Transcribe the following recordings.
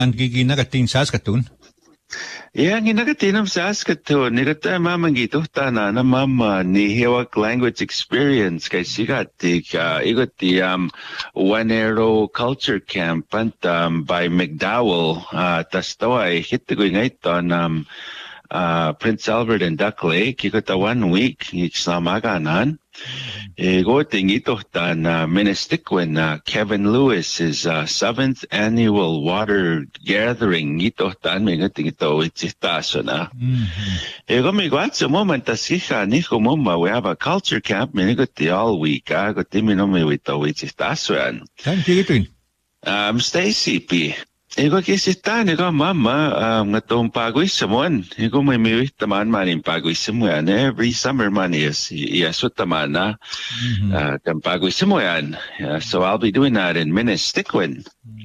Ginagattiin Saskatoon. Yeah, ginagatinam Saskatoon. Nigatamamanggituhtana na mama ni Hiwak Language Experience kay sigatik igoti Wanero Culture Camp by McDowell tastaway hitigoy ngayton Prince Albert and Duck Lake igota 1 week iksamaganan. Igoting itohtan Ministiquin Kevin Lewis's 7th annual water gathering itohtan mingating ito ititaso na. Igomigwatsa moment tasika niko moma we have a culture camp minigoti all week goti minomi wito ititaso yan. Saan tigituin? Stacy P. Ego kisita nigo mama ngatong pagwisamon. Ego may taman maning pagwisamoyan. Every summer man is iyasot taman na kang pagwisamoyan. So I'll be doing that in Ministiquin.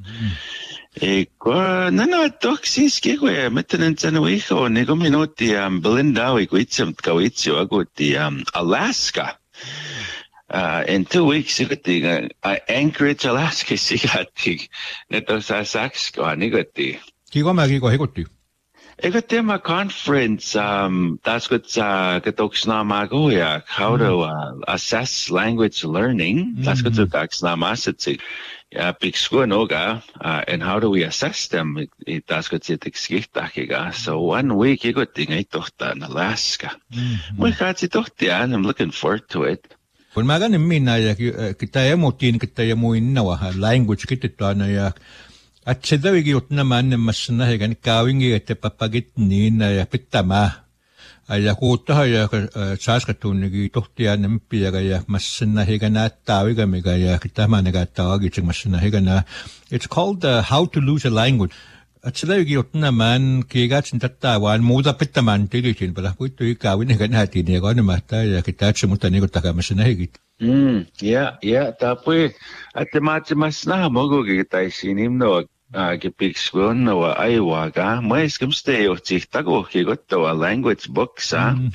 Ego nanatoksis kiko metanan sa nawiko. Ego minoti Belinda ikuitsam kawitsyo aguti Alaska. In 2 weeks, sigati Anchorage, Alaska, sigati neto sa Saxco, nigati. Kiko higuti. Igati ma conference, that's what katoksna magoyak, how to assess language learning. That's what katoksna masatsi. Piksko noga, and how do we assess them? That's what it's So 1 week, igati ngay tohta in Alaska. Mwikatsi tohtian, I'm looking forward to it. Kun mä ganin minä ja kita emotiin kita ja muinnawa language kititana ja at se davigi utnama annemassa nähden kaawingi että papagit niin ja pitämä ja kuuttaha ja Saskatoonigi tohtia nempiä ja massa nähden näyttää mikä ja kita mä näyttää agitse massa nähden. It's called How to Lose a Language. At se davigi utnama kiigatsin tätä vaan muuta pitämään tilitin pala kuittui kaawin ja nähtiin ja kannemata ja kita se mutta niinku takamassa nähden. Yeah, tapos at mas na mogo kita isinim no kipikskon no aiwaga mais kumsteo chihtago kigoto language books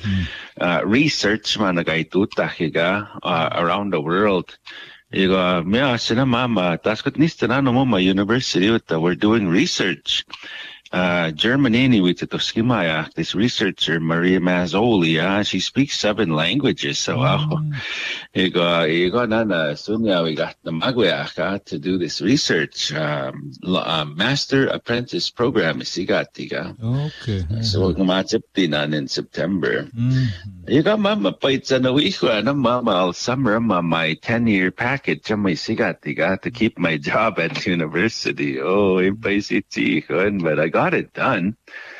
research managaituta higa around the world. Igo mea sina mama taskot nista no mama university we're doing research. Germany with Toskimaya, this researcher Maria Mazzoli, she speaks 7 languages. So igo nana sunya we got the magwaya to do this research master apprentice program sigatiga. Okay. So kumatiptinan in September. Igo mama paitsa na wiko na mama all summer my 10-year package may sigatiga to keep my job at university. Oh, impaisiti but I got it done.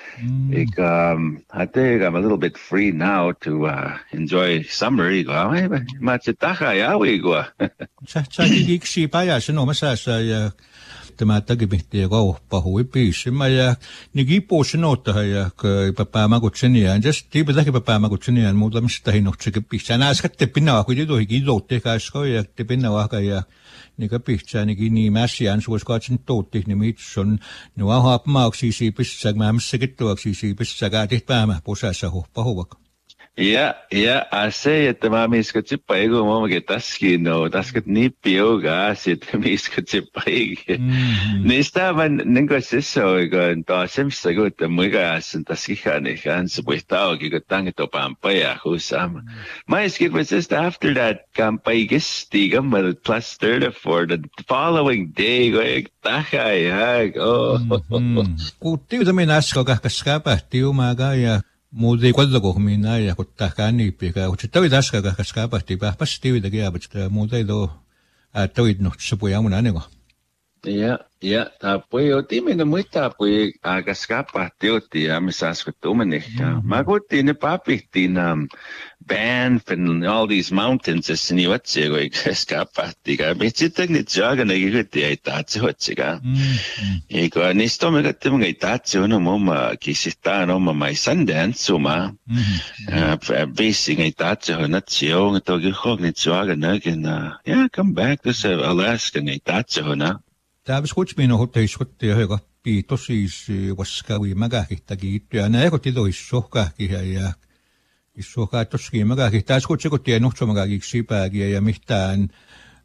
I think I'm a little bit free now to enjoy summer. Machitaha yawigo. Sa gigiksi paya sino masasa ya tematagibihti go pahui pisima ya nigipo sinota ya papamagutsenia just tibadaki papamagutsenia muudam stahinotse pisana askatte pinna ku dido higidote kasko ya tepinna ka ya nika pihtsani gini masian suoskatsin totti nimitson no hapmauksi sipissag mamsekittuaksi sipissaga tehpäämä posassa pahuak. Yeah, I say it, mamiska chipaigo mama tasket nipioga sit miska chipaig. Nistaban ningo siso go to simsago te muiga sin taskihani kan supuestao ki gotangito pampaya husam. My skip was just after that campaigis tigam plus 34 the following day go tahayag. Oh. Kutiu ta minasko kaskapa tiu maga ya Muudi kuitenko minä ja kun tahkani pika, kun sitten taska kaskapasti päästä tiivitäkin ja mutta muuta ei tuo toidnut sepuja mun aina. Ja tapoi jo timinä muita pui kaskapasti otti ja missä askutuminen. Mä kuutin ne papittiin Banff and all these mountains as ni watsi go kaskapasti ka. Sitten nyt jagana gikutti ei taatsi hotsiga. Ego nisto me gatte mun ei taatsi no mumma kisista no mumma mai Sundance suma. Basing ei taatsi honatsio to gihog jagana gena. Yeah, come back to Alaska ei taatsi hona. Tävis kutsmino hoteiskutti ja joka piito siis vaskavi mäkähkittäkin ja näekö tidoissohkahki ja issohkaa toskin mäkähki. Täis kutsikutti ja nuhtsomäkäkiksi pääkiä ja mitään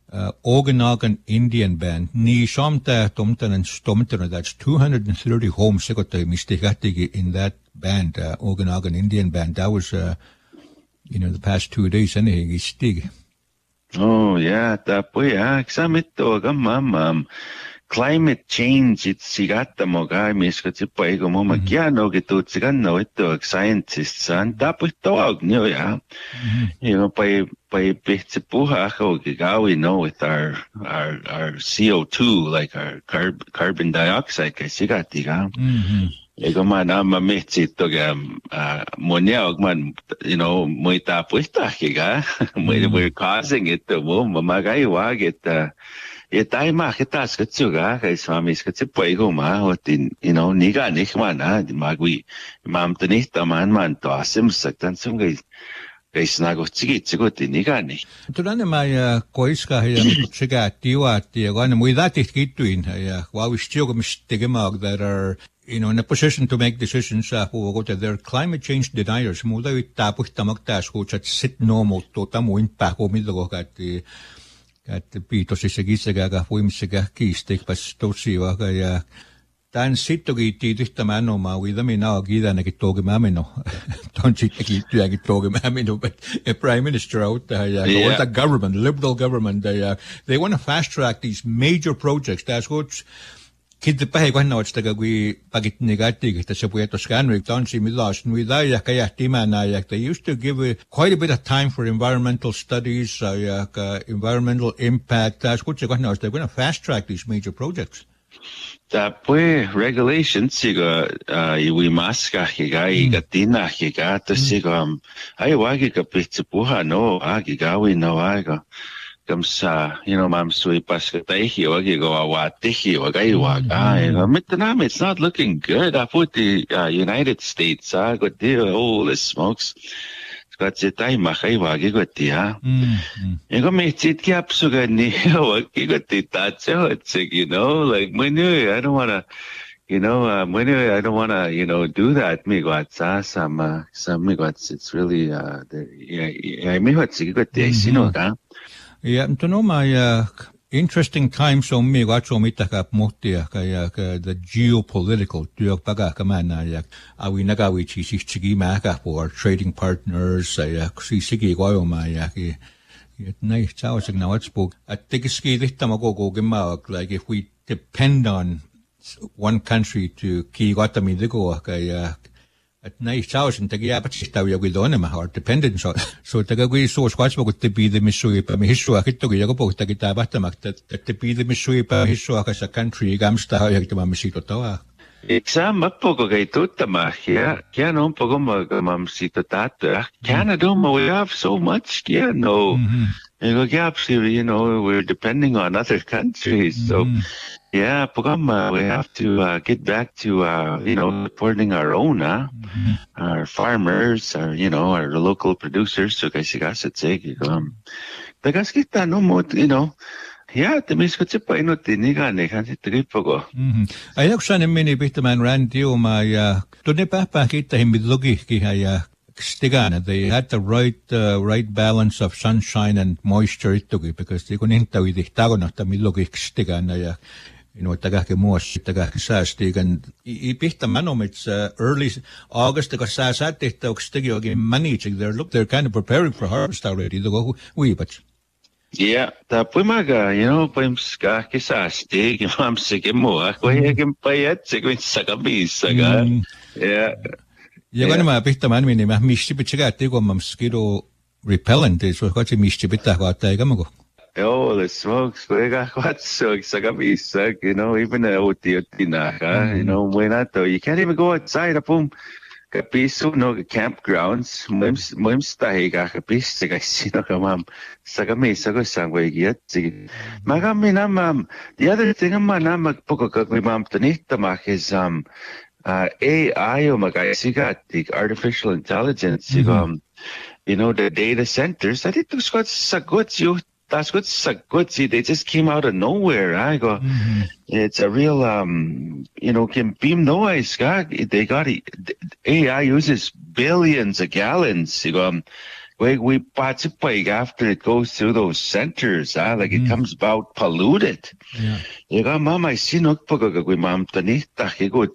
Okanagan Indian Band. Ni somta tomtan and stomtan. That's 230 homes in that band, Okanagan Indian Band. That was, the past 2 days. Oh, yeah. Tapo, yeah. Examito, climate change, it's sigata moga, miskatipo, ego moma, kiano, gitu, tsigano, ito, scientists, and tapos tawag nyo, yeah. By Pitsipuha, with our CO2, like our carbon dioxide, sigatiga. Ego man, mamitsito, moniaog man, muy tapos takiga, we're causing it, mamagay it, tayo makitas katsuga kay swami katsipoy ko hotin niga nikman magwi mamtanita man to asim saktan sum kay snago tsigo niga ni tulane may koiska haya tsiga tiwa tiwa muy datit kituin haya wawistio mistigimag that are in a position to make decisions who go to their climate change deniers muda tapos tamagtas ko chat sit normal to tamuin pa ko midlo kat at pito si sagisaga fuimsiga kiistik pas tosiwa kaya tan sitto giitti tamano ma widami na gida na kitogi mamino don't gitti kitogi mamino but a prime minister out the government liberal government they want to fast track these major projects that's what kid pa he kwan nawats tagagwi pagit negati kita sa pueto scanric don't see me lost widaya kaya timana they used to give quite a bit of time for environmental studies environmental impact that's what they're going to fast track these major projects Tapos regulations siga iwi maska higa igatina higa to siga ay wagi ka pitsipuha no agigawi no aga kamsa mam sui paskatahi wagi go awatihi wagay waga mitnam it's not looking good I put the United States got the holy smokes got tay makay wagi got dia ego metit kap suga ni wagi got tatso like when I don't wanna when I don't wanna do that me got some me got it's really me got got the yeah, to know my interesting time so me watcho mitaka motia kaya the geopolitical paga kamana yak awi nagawi chigi maka for trading partners sigi goyo ma yak nay chao sig now spoke at tikiski tamago gemawak like if we depend on one country to ki gatami digo kaya at nay chawes and tagia patista we will on ma dependent so tagagui so squash book to be the misui pa mihiswa kito go po tagita batamak to be the misui pa hiswa ka sa country gamsta ha yak mamsito tawa exam poco kay tutama kaya no poco mamsito tata Canada we have so much we're depending on other countries so yeah, we have to get back to supporting our own, our farmers, our local producers. So guys, tagaskita no mo, yeah, the miskotse pa ino tiniga ne kansi tripogo. Ayak sa mini bitaman Randy my tunne pa kita himidlogi ki haya stigana. They had the right balance of sunshine and moisture because they couldn't tawi dihtago na tamidlogi stigana ya. Tagake muos, tagake saastig, and ipihtamanum, it's early August, the saasat, the managing they're kind of preparing for harvest already. The go but yeah, the pumaga, pimska kisastig, mamsig mo, aquayagim payat, sigwin sagabis, saga. Yeah. You're going to pihtaman minima, mishipitchagati, mosquito repellent, is what you mishipita, what I go. Oh, the smokes, what's so sagabis, even a otiotinaka, when I thought you can't even go outside a boom. Kapiso no campgrounds, moim stahiga kapis, sino kamam, sagami, sago sangway yet. Magami namam, the other thing I'm magpoko kakimam tanitamak is AI o magaysiga, the artificial intelligence, the data centers, I think those got sagots you. That's good. See, they just came out of nowhere. I go, it's a real, can beam noise. God, they got AI uses billions of gallons. we participate after it goes through those centers, like it comes about polluted. Yeah. Ega mama sinok pagaga gwi mam tani takigo